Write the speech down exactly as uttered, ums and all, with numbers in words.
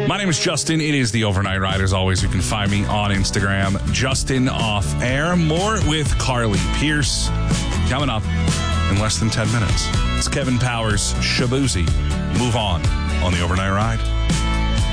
My name is Justin. It is the Overnight Ride. As always, you can find me on Instagram, Justin Off Air. More with Carly Pierce coming up in less than ten minutes. It's Kevin Powers, Shabuzi. Move on on the Overnight Ride.